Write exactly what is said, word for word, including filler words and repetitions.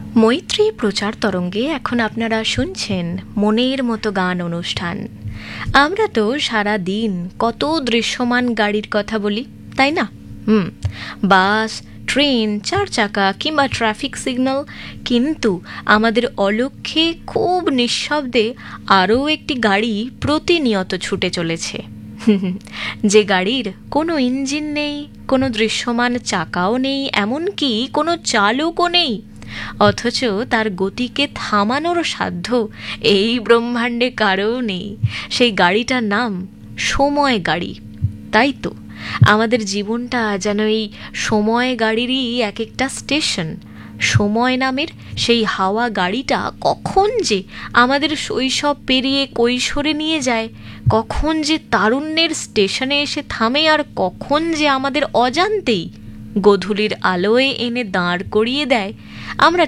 মৈত্রী প্রচার তরঙ্গে এখন আপনারা শুনছেন মনের মতো গান অনুষ্ঠান। আমরা তো সারা দিন কত দৃশ্যমান গাড়ির কথা বলি, তাই না? হুম, বাস, ট্রেন, চার চাকা কিংবা ট্রাফিক সিগন্যাল, কিন্তু আমাদের অলক্ষ্যে খুব নিঃশব্দে আরও একটি গাড়ি প্রতিনিয়ত ছুটে চলেছে, যে গাড়ির কোনো ইঞ্জিন নেই, কোনো দৃশ্যমান চাকাও নেই, এমনকি কোনো চালকও নেই, অথচ তার গতিকে থামানোর সাধ্য এই ব্রহ্মাণ্ডে কারও নেই। সেই গাড়িটার নাম সময় গাড়ি। তাই তো আমাদের জীবনটা যেন এই সময় গাড়িরই এক একটা স্টেশন। সময় নামের সেই হাওয়া গাড়িটা কখন যে আমাদের শৈশব পেরিয়ে কৈশোরে নিয়ে যায়, কখন যে তারুণ্যের স্টেশনে এসে থামে, আর কখন যে আমাদের অজান্তেই গোধূলির আলোয় এনে দাঁড় করিয়ে দেয়, আমরা